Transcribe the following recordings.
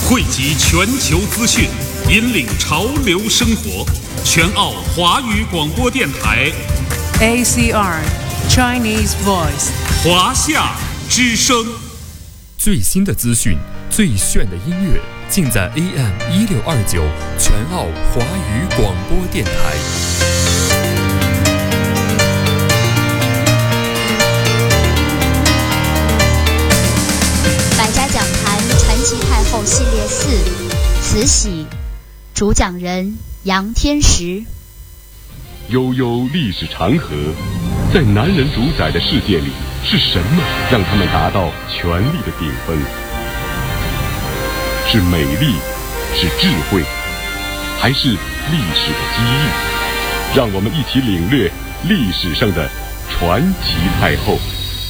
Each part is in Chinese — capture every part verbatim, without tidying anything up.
汇集全球资讯，引领潮流生活。全澳华语广播电台 A C R Chinese Voice 华夏之声。 最新的资讯，最炫的音乐，尽在 A M 一六二九全澳华语广播电台。 百家讲坛传奇太后系列四，慈禧，主讲人杨天石。 悠悠历史长河，在男人主宰的世界里，是什么让他们达到权力的顶峰？是美丽，是智慧，还是历史的机遇？让我们一起领略历史上的传奇太后。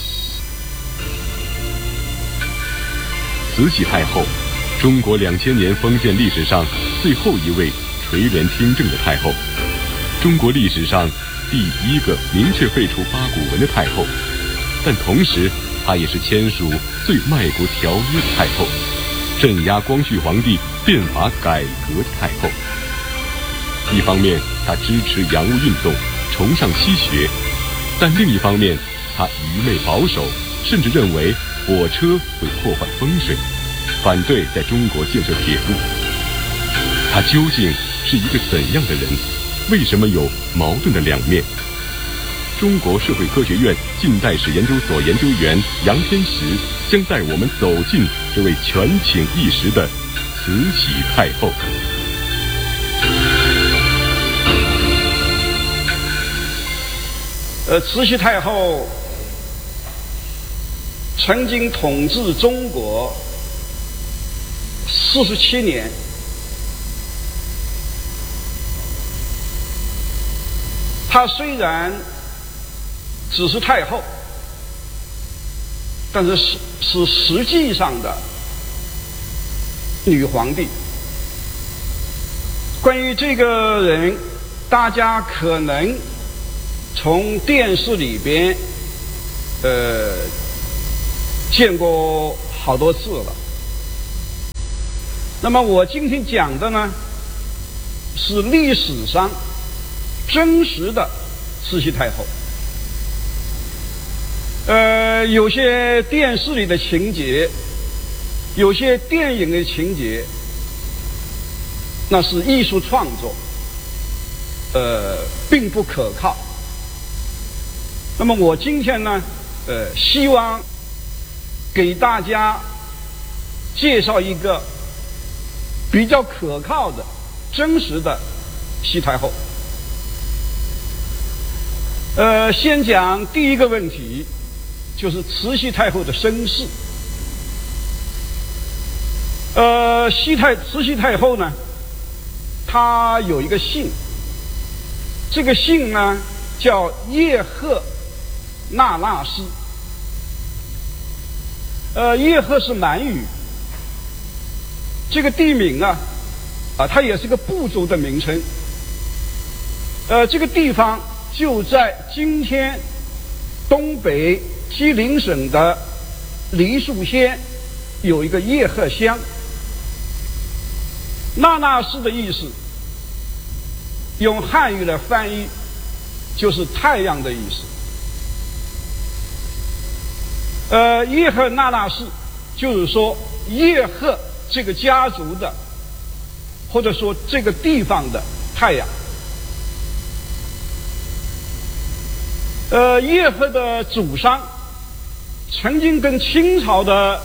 慈禧太后，中国两千年封建历史上最后一位垂帘听政的太后，中国历史上第一个明确废除八股文的太后，但同时她也是签署最卖国条约的太后，镇压光绪皇帝变法改革的太后。一方面她支持洋务运动，崇尚西学，但另一方面她愚昧保守，甚至认为火车会破坏风水，反对在中国建设铁路。他究竟是一个怎样的人？为什么有矛盾的两面？中国社会科学院近代史研究所研究员杨天石将带我们走进这位权倾一时的慈禧太后。 呃，慈禧太后曾经统治中国四十七年，她虽然只是太后，但是是是实际上的女皇帝。关于这个人，大家可能从电视里边呃见过好多次了。那么我今天讲的呢，是历史上真实的慈禧太后。呃，有些电视里的情节，有些电影的情节，那是艺术创作，呃，并不可靠。那么我今天呢，呃，希望给大家介绍一个比较可靠的、真实的西太后。呃，先讲第一个问题，就是慈禧太后的身世。呃，西太慈禧太后呢，她有一个姓，这个姓呢叫叶赫那那氏。呃，叶赫是满语，这个地名啊，啊，它也是个部族的名称。呃，这个地方就在今天东北吉林省的梨树县有一个叶赫乡。那那氏的意思，用汉语来翻译，就是太阳的意思。呃，叶赫那那氏就是说叶赫这个家族的，或者说这个地方的太阳。呃，叶赫的祖上曾经跟清朝的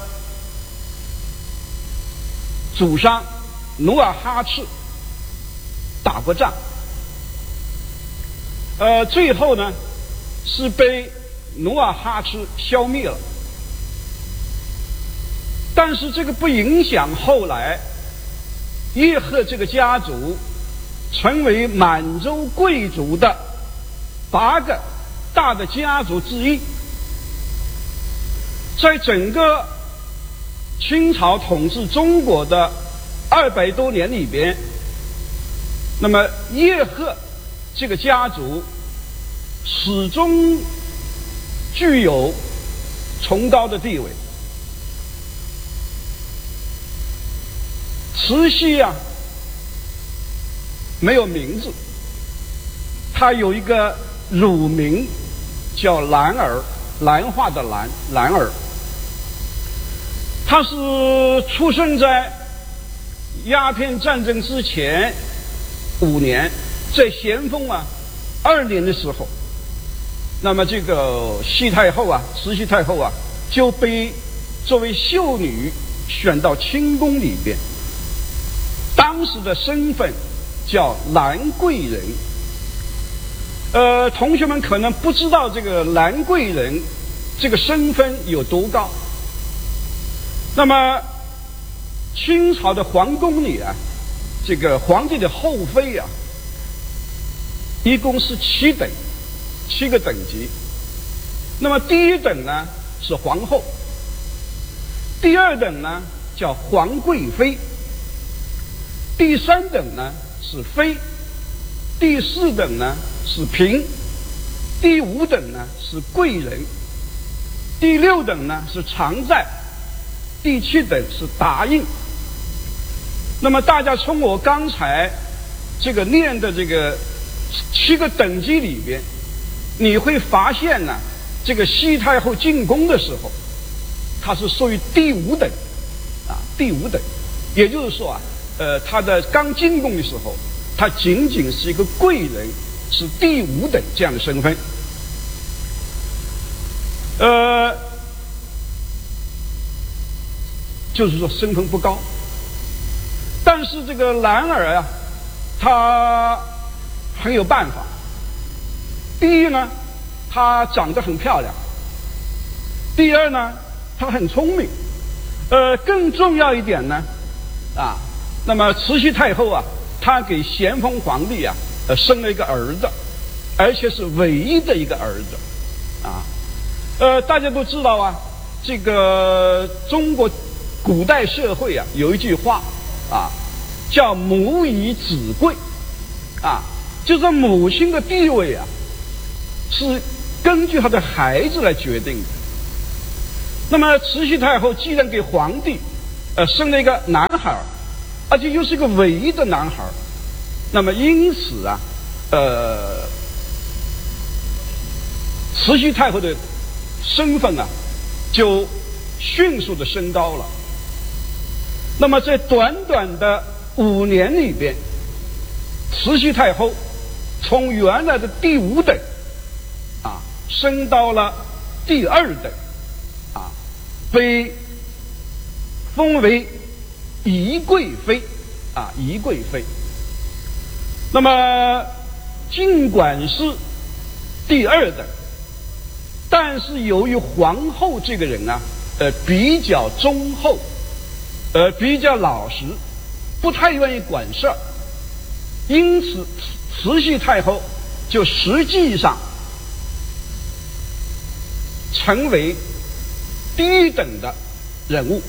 祖上努尔哈赤打过仗，呃，最后呢是被努尔哈赤消灭了。但是这个不影响后来叶赫这个家族成为满洲贵族的八个大的家族之一。在整个清朝统治中国的二百多年里边，那么叶赫这个家族始终具有崇高的地位。 慈禧啊没有名字，她有一个乳名叫兰儿，兰花的兰，兰儿。她是出生在鸦片战争之前五年，在咸丰啊二年的时候，那么这个西太后啊，慈禧太后啊，就被作为秀女选到清宫里边。当时的身份叫兰贵人。呃，同学们可能不知道这个兰贵人这个身份有多高。那么清朝的皇宫里啊，这个皇帝的后妃啊，一共是七等，七个等级。那么第一等呢是皇后，第二等呢叫皇贵妃，第三等呢是妃，第四等呢是嫔，第五等呢是贵人，第六等呢是常在，第七等是答应。那么大家从我刚才这个念的这个七个等级里边，你会发现呢，这个西太后进宫的时候，她是属于第五等啊，第五等，也就是说啊，呃，她的刚进宫的时候，她仅仅是一个贵人，是第五等这样的身份。呃，就是说身份不高。但是这个兰儿啊，她很有办法。第一呢，她长得很漂亮；第二呢，她很聪明。呃，更重要一点呢，啊，那么慈禧太后啊，她给咸丰皇帝啊，呃，生了一个儿子，而且是唯一的一个儿子，啊，呃，大家都知道啊，这个中国古代社会啊，有一句话。啊，叫母以子贵，啊，就是母亲的地位啊，是根据她的孩子来决定的。那么慈禧太后既然给皇帝，呃，生了一个男孩，而且又是一个唯一的男孩，那么因此啊，呃，慈禧太后的身份啊，就迅速的升高了。那么在短短的五年里边，慈禧太后从原来的第五等啊升到了第二等啊，被封为宜贵妃啊，宜贵妃。那么尽管是第二等，但是由于皇后这个人啊，呃，比较忠厚。呃，比较老实，不太愿意管事儿，因此慈禧太后就实际上成为第一等的人物。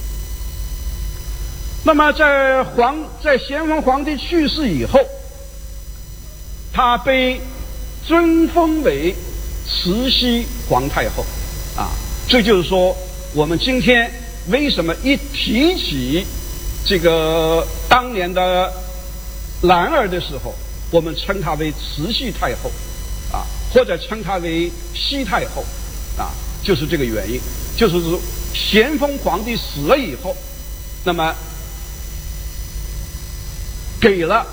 那么在皇在咸丰皇帝去世以后，她被尊封为慈禧皇太后啊，这就是说我们今天为什么一提起这个当年的兰儿的时候，我们称她为慈禧太后啊，或者称她为西太后啊，就是这个原因，就是说咸丰皇帝死了以后，那么给了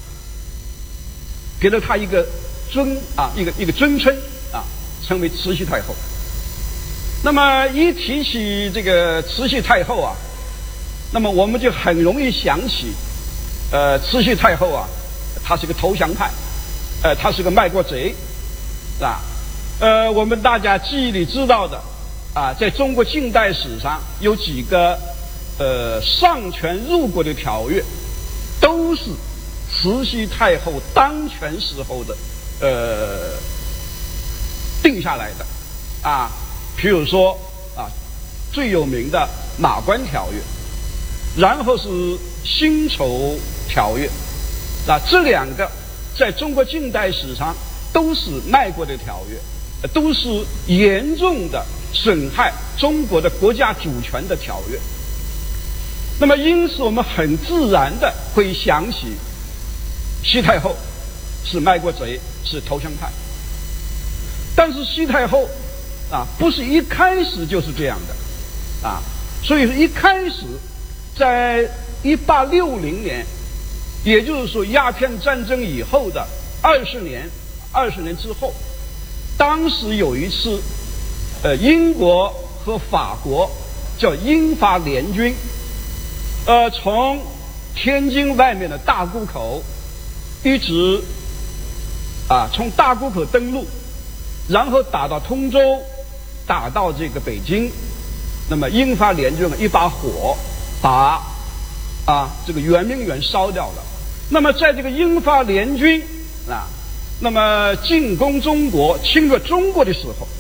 给了她一个尊啊，一个一个尊称啊，称为慈禧太后。那么一提起这个慈禧太后啊，那么我们就很容易想起，呃，慈禧太后啊，她是个投降派，呃，她是个卖国贼，啊，呃，我们大家记忆里知道的啊，在中国近代史上有几个呃丧权入国的条约，都是慈禧太后当权时候的呃定下来的啊。譬如说啊，最有名的马关条约，然后是辛丑条约，啊，这两个在中国近代史上都是卖国的条约，都是严重的损害中国的国家主权的条约。 那么因此我们很自然的会想起西太后是卖国贼，是投降派。但是西太后啊，不是一开始就是这样的啊，所以说一开始在一八六零年，也就是说鸦片战争以后的二十年，二十年之后，当时有一次，呃，英国和法国叫英法联军，呃，从天津外面的大沽口，一直啊从大沽口登陆，然后打到通州，打到这个北京。那么英法联军一把火把啊这个圆明园烧掉了。那么在这个英法联军啊，那么进攻中国、侵略中国的时候，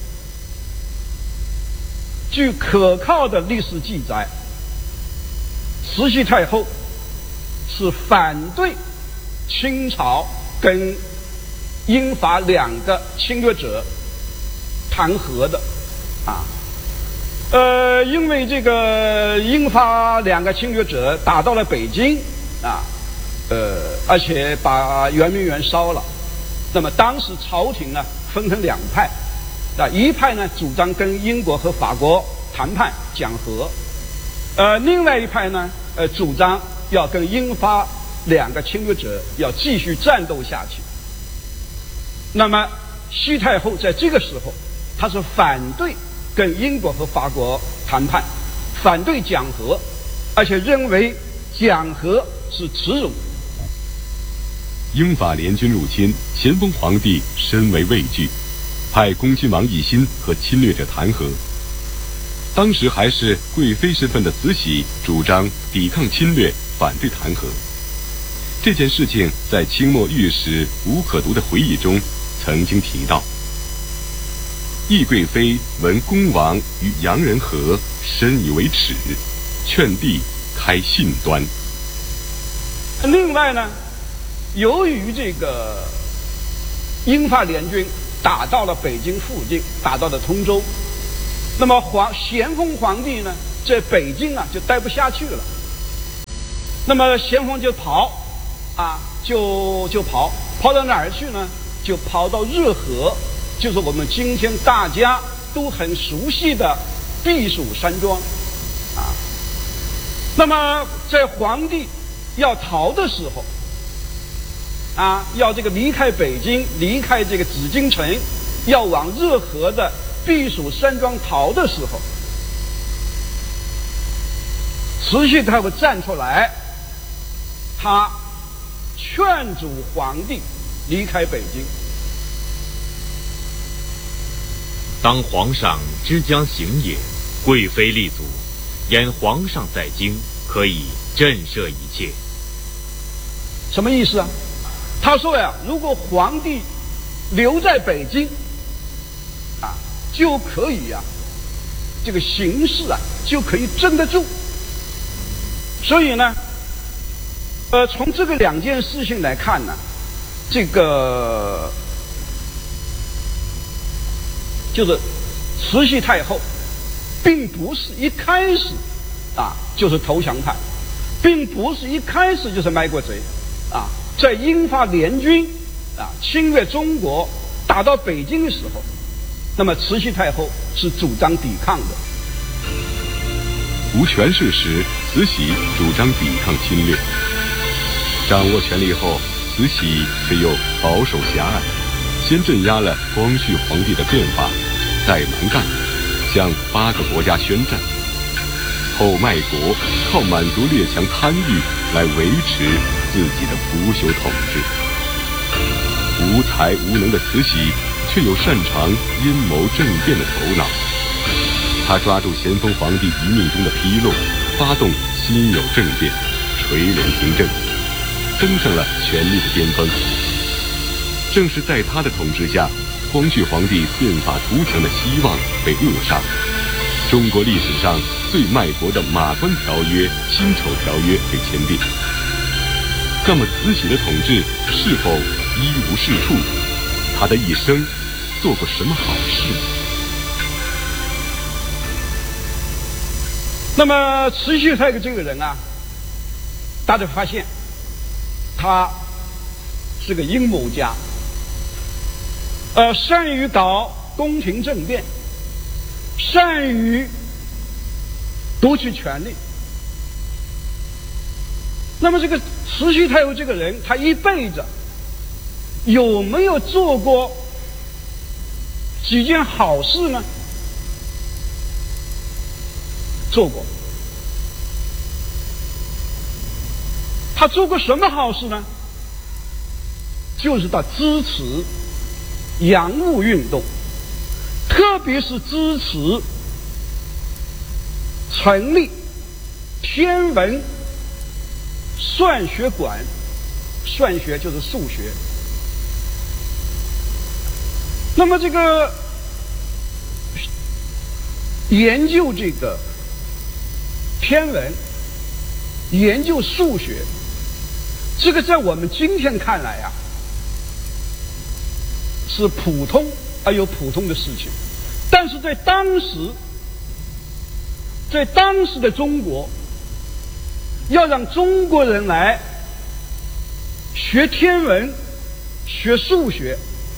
据可靠的历史记载，慈禧太后是反对清朝跟英法两个侵略者谈和的啊。呃，因为这个英法两个侵略者打到了北京啊，呃，而且把圆明园烧了。那么当时朝廷呢分成两派，啊，一派呢主张跟英国和法国谈判讲和，呃，另外一派呢，呃，主张要跟英法两个侵略者要继续战斗下去。那么西太后在这个时候，她是反对跟英国和法国谈判，反对讲和，而且认为讲和是耻辱。 英法联军入侵，咸丰皇帝深为畏惧，派恭亲王奕欣和侵略者谈和。当时还是贵妃身份的慈禧主张抵抗侵略，反对谈和。这件事情在清末御史吴可读的回忆中曾经提到：懿贵妃闻恭王与洋人和，深以为耻，劝帝开信端。 另外呢，由于这个英法联军打到了北京附近，打到了通州，那么皇咸丰皇帝呢，在北京啊就待不下去了。那么咸丰就跑啊，就就跑，跑到哪儿去呢？就跑到热河，就是我们今天大家都很熟悉的避暑山庄啊。那么在皇帝要逃的时候啊，要这个离开北京，离开这个紫禁城，要往热河的避暑山庄逃的时候，慈禧太后站出来，他劝阻皇帝离开北京。 当皇上之将行也，贵妃立足，言皇上在京，可以震慑一切。 什么意思啊？他说呀，如果皇帝留在北京啊，就可以啊，这个形势啊就可以镇得住。所以呢，呃，从这个两件事情来看呢，这个就是慈禧太后并不是一开始啊就是投降派，并不是一开始就是卖国贼啊。在英法联军啊侵略中国打到北京的时候，那么慈禧太后是主张抵抗的。 无权势时，慈禧主张抵抗侵略；掌握权力后，慈禧却又保守狭隘，先镇压了光绪皇帝的变法，再蛮干，向八个国家宣战，后卖国，靠满足列强贪欲来维持自己的腐朽统治。无才无能的慈禧却有擅长阴谋政变的头脑，他抓住咸丰皇帝遗命中的纰漏，发动辛酉政变，垂帘听政，登上了权力的巅峰。正是在他的统治下，光绪皇帝变法图强的希望被扼杀，中国历史上最卖国的马关条约、辛丑条约被签订。那么慈禧的统治是否一无是处？她的一生做过什么好事？ 那么慈禧太后这个人啊，大家发现他是个阴谋家，呃，善于搞宫廷政变，善于夺取权力。那么这个慈禧太后这个人，他一辈子有没有做过几件好事呢？做过。他做过什么好事呢？就是他支持洋务运动，特别是支持成立天文算学馆，算学就是数学。那么这个研究这个天文，研究数学，这个在我们今天看来啊，是普通而又普通的事情，但是在当时，在当时的中国，要让中国人来学天文、学数学，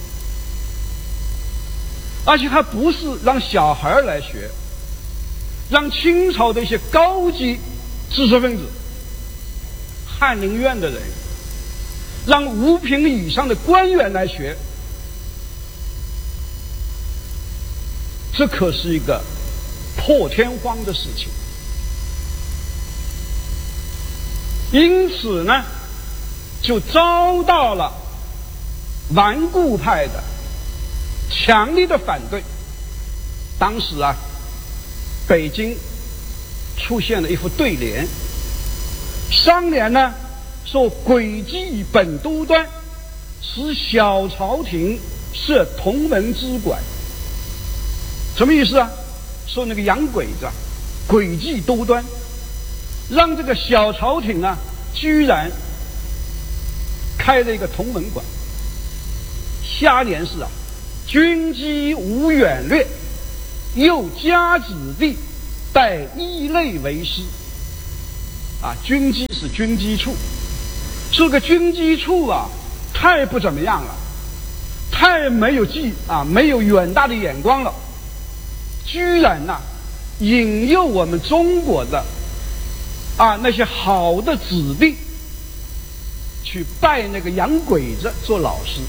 而且还不是让小孩来学，让清朝的一些高级知识分子、翰林院的人，让五品以上的官员来学，这可是一个破天荒的事情。因此呢，就遭到了顽固派的强烈的反对。当时啊，北京出现了一副对联，上联呢说诡计本都端，使小朝廷设同门之管。什么意思啊？说那个洋鬼子诡计多端，让这个小朝廷啊居然开了一个同门馆。下联是啊，军机无远略，又加子弟待一类为师。啊，军机是军机处，这个军机处啊太不怎么样了，太没有计啊，没有远大的眼光了，居然呐、啊、引诱我们中国的啊那些好的子弟去拜那个洋鬼子做老师。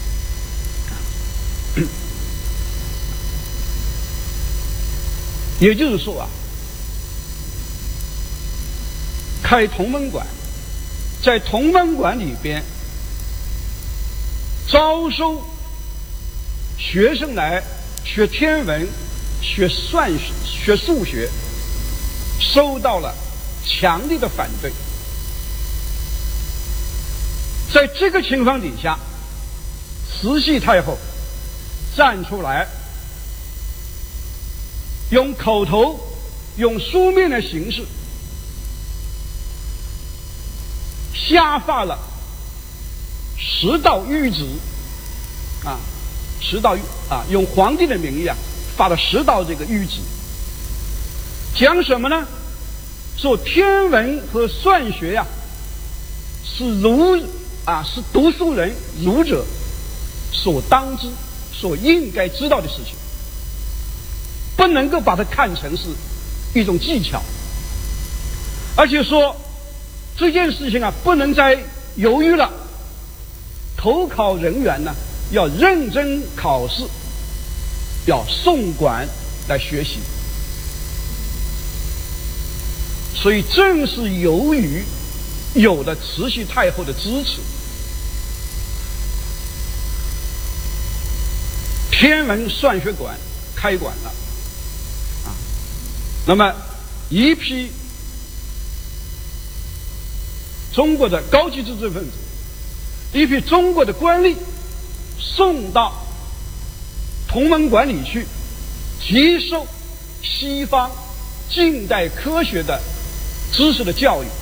也就是说啊，开同门馆，在同门馆里边招收学生来学天文、学算学、学数学，受到了强烈的反对。在这个情况底下，慈禧太后站出来，用口头、用书面的形式下发了十道谕旨，啊，十道啊，用皇帝的名义啊发了十道这个谕旨，讲什么呢？说天文和算学呀、啊，是儒啊，是读书人儒者所当知、所应该知道的事情，不能够把它看成是一种技巧，而且说这件事情啊，不能再犹豫了。投考人员呢，要认真考试，要送馆来学习。所以正是由于有了慈禧太后的支持，天文算学馆开馆了啊。那么一批中国的高级知识分子，一批中国的官吏送到同门馆里去接受西方近代科学的知识的教育。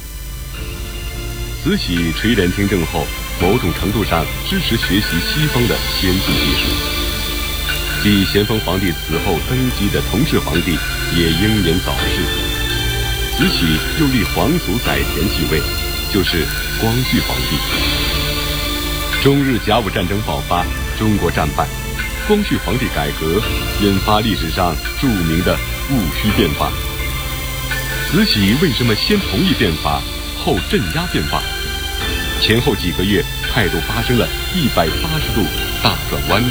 慈禧垂帘听政后，某种程度上支持学习西方的先进技术。继咸丰皇帝此后登基的同治皇帝也英年早逝。 慈禧又立皇祖载湉继位，就是光绪皇帝。中日甲午战争爆发，中国战败，光绪皇帝改革，引发历史上著名的戊戌变法。慈禧为什么先同意变法，后镇压变法？前后几个月，态度发生了一百八十度大转弯。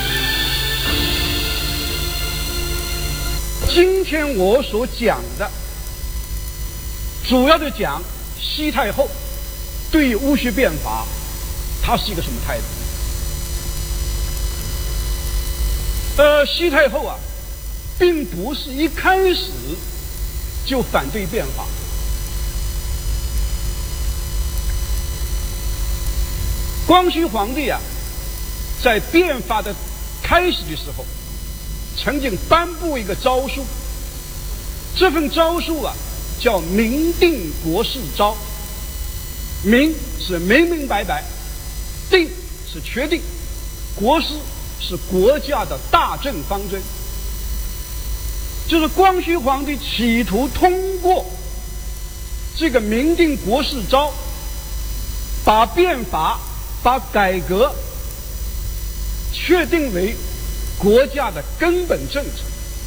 今天我所讲的，主要的讲西太后对于戊戌变法，她是一个什么态度？呃，西太后啊，并不是一开始就反对变法。光绪皇帝啊，在变法的开始的时候，曾经颁布一个诏书，这份诏书啊叫《明定国事诏》，明是明明白白，定是确定，国事是国家的大政方针。就是光绪皇帝企图通过这个《明定国事诏》，把变法、把改革确定为国家的根本政策。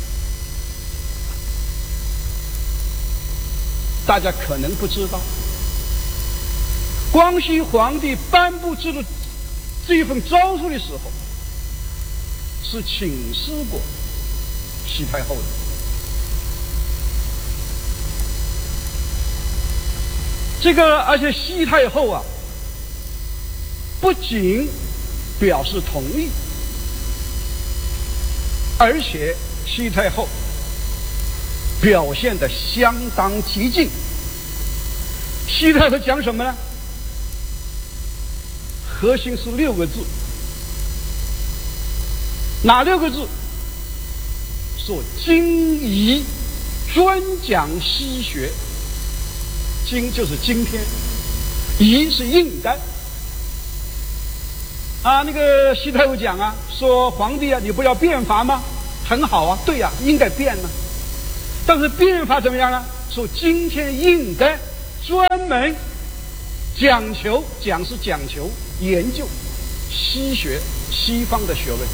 大家可能不知道，光绪皇帝颁布这个这份诏书的时候，是请示过西太后的。这个，而且西太后啊，不仅表示同意，而且西太后表现得相当激进。西太后讲什么呢？核心是六个字，哪六个字？说今宜专讲西学。今就是今天，宜是应该。啊，那个西太后讲啊，说皇帝啊，你不要变法吗？很好啊，对呀、啊，应该变呢、啊。但是变法怎么样呢？说今天应该专门讲求，讲是讲求研究西学，西方的学问。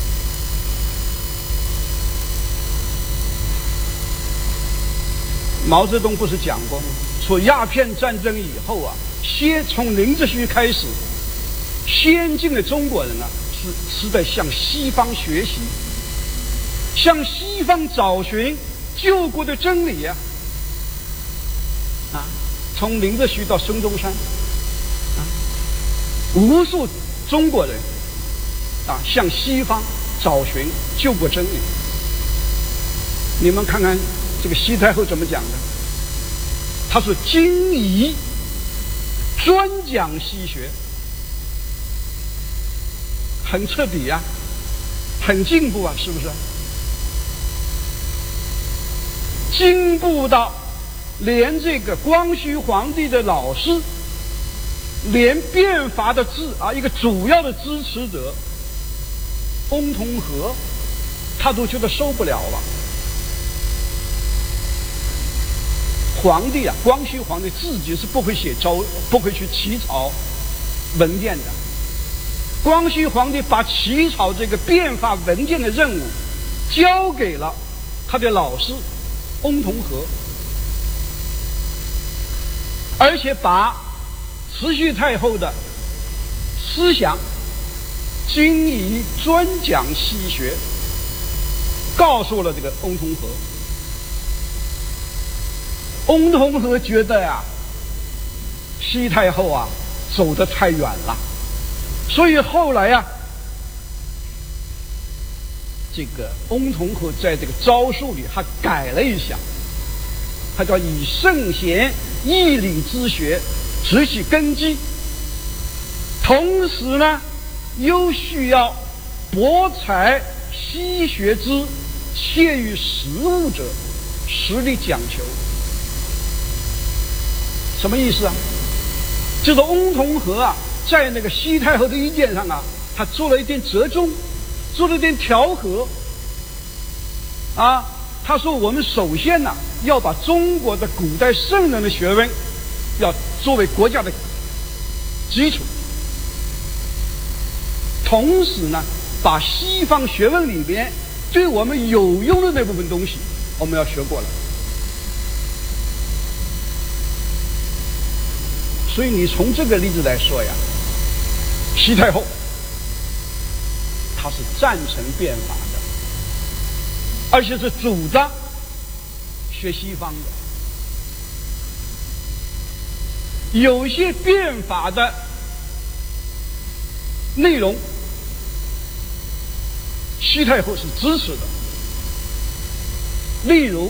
毛泽东不是讲过吗？说鸦片战争以后啊，先从林则徐开始，先进的中国人啊，是是在向西方学习，向西方找寻救国的真理啊！啊，从林则徐到孙中山，啊，无数中国人啊向西方找寻救国真理。你们看看这个西太后怎么讲的？他说：“今宜专讲西学。”很彻底呀、啊，很进步啊，是不是？进步到连这个光绪皇帝的老师，连变法的支啊一个主要的支持者翁同龢，他都觉得受不了了。皇帝啊，光绪皇帝自己是不会写诏，不会去起草文件的。光绪皇帝把起草这个变法文件的任务交给了他的老师翁同龢，而且把慈禧太后的思想今宜专讲西学告诉了这个翁同龢。翁同龢觉得呀、啊，西太后啊走得太远了，所以后来呀、啊，这个翁同龢在这个诏书里他改了一下，他叫以圣贤义理之学直其根基，同时呢又需要博采西学之切于实务者，实力讲求。什么意思啊？就是翁同龢啊，在那个西太后的意见上啊，他做了一点折中，做了一点调和。啊，他说我们首先呢、啊、 要把中国的古代圣人的学问要作为国家的基础，同时呢，把西方学问里边对我们有用的那部分东西我们要学过了。所以你从这个例子来说呀，西太后她是赞成变法的，而且是主张学西方的。有些变法的内容，西太后是支持的。例如，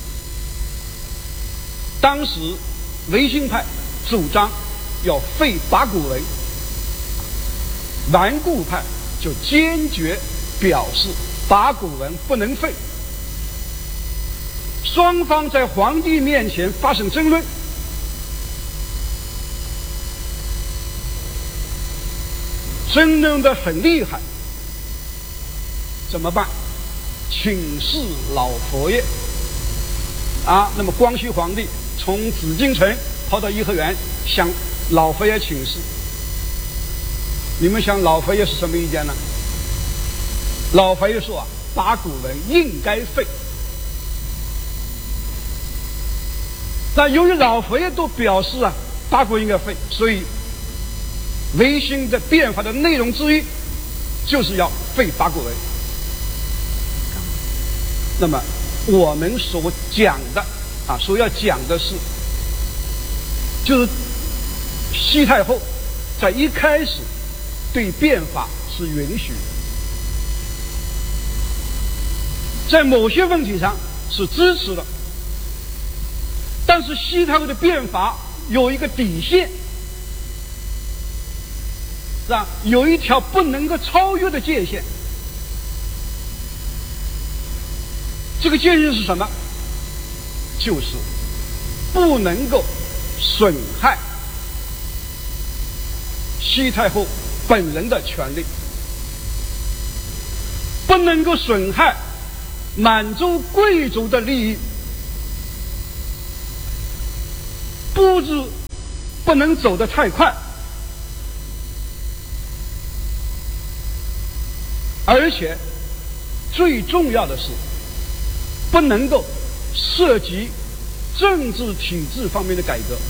当时维新派主张要废八股文，顽固派就坚决表示八股文不能废。双方在皇帝面前发生争论，争论得很厉害，怎么办？请示老佛爷啊。那么光绪皇帝从紫禁城跑到颐和园向老佛爷请示。你们想老佛爷是什么意见呢？老佛爷说啊，八股文应该废。那由于老佛爷都表示啊，八股应该废，所以维新的变法的内容之一就是要废八股文。那么我们所讲的啊，所要讲的是，就是西太后在一开始对变法是允许的，在某些问题上是支持的，但是西太后的变法有一个底线，是吧？有一条不能够超越的界限。这个界限是什么？就是不能够损害西太后本人的权利，不能够损害满洲贵族的利益，步子不能走得太快，而且最重要的是不能够涉及政治体制方面的改革。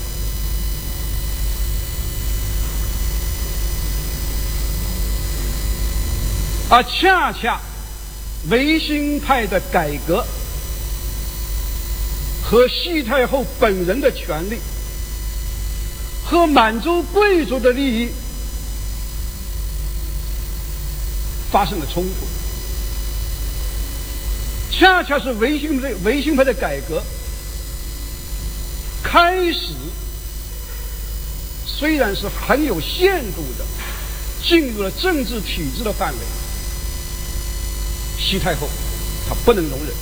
而恰恰维新派的改革和西太后本人的权利和满洲贵族的利益发生了冲突。恰恰是维新派维新派的改革开始，虽然是很有限度的进入了政治体制的范围，西太后她不能容忍。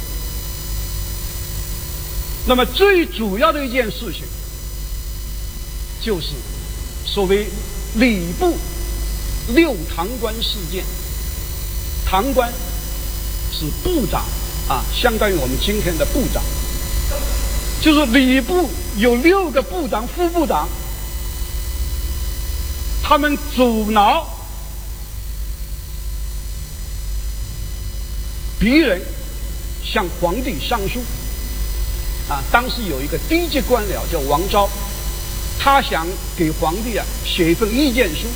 那么最主要的一件事情，就是所谓礼部六堂官事件。堂官是部长啊，相当于我们今天的部长，就是礼部有六个部长、副部长，他们阻挠敌人向皇帝上书啊。当时有一个低级官僚叫王昭，他想给皇帝啊写一份意见书，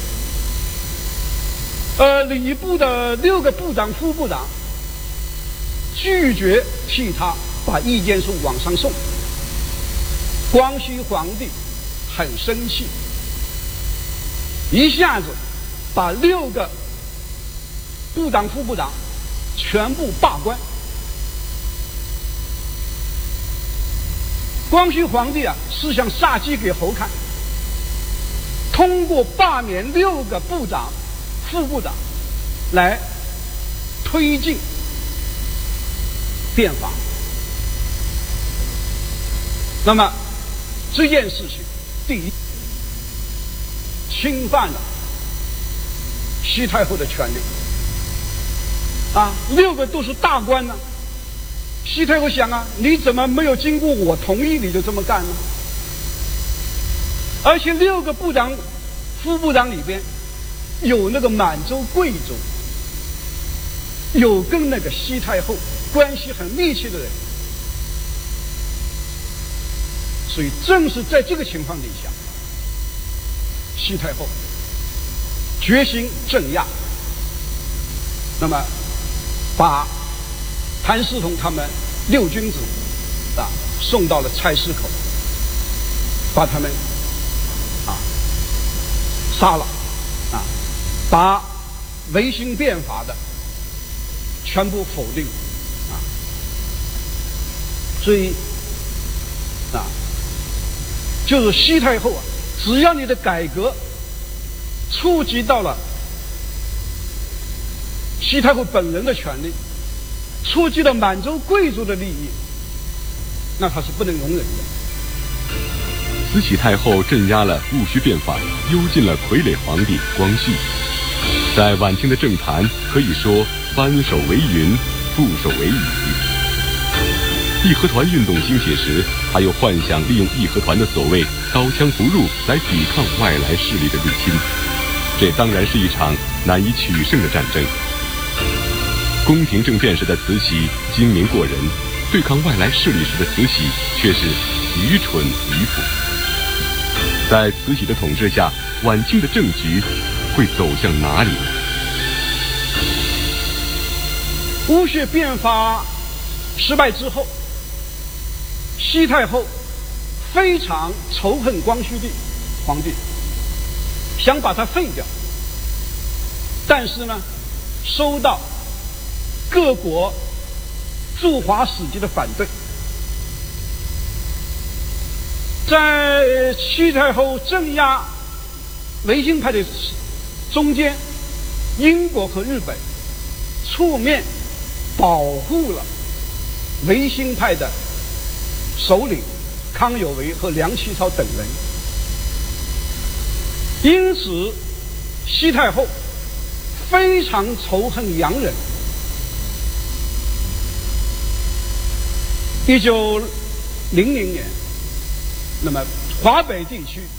呃，礼部的六个部长、副部长拒绝替他把意见书往上送。光绪皇帝很生气，一下子把六个部长、副部长全部罢官。光绪皇帝啊是想杀鸡给猴看，通过罢免六个部长、副部长来推进变法。那么这件事情，第一，侵犯了西太后的权利啊，六个都是大官呢， 西太后想啊，你怎么没有经过我同意你就这么干呢？而且六个部长、副部长里边，有那个满洲贵族，有跟那个西太后关系很密切的人，所以正是在这个情况底下，西太后决心镇压，那么把谭嗣同他们六君子啊送到了菜市口，把他们啊杀了啊，把维新变法的全部否定啊，所以啊，就是西太后啊，只要你的改革触及到了西太后本人的权利，触及到满洲贵族的利益，那他是不能容忍的。 慈禧太后镇压了戊戌变法，幽禁了傀儡皇帝光绪，在晚清的政坛可以说翻手为云，覆手为雨。义和团运动兴起时，他又幻想利用义和团的所谓刀枪不入来抵抗外来势力的入侵，这当然是一场难以取胜的战争。宫廷政变时的慈禧精明过人，对抗外来势力时的慈禧却是愚蠢迂腐。在慈禧的统治下，晚清的政局会走向哪里呢？ 戊戌变法失败之后，西太后非常仇恨光绪帝皇帝，想把他废掉，但是呢，收到各国驻华使节的反对。在西太后镇压维新派的中间，英国和日本出面保护了维新派的首领康有为和梁启超等人，因此西太后非常仇恨洋人。一九零零年，那么华北地区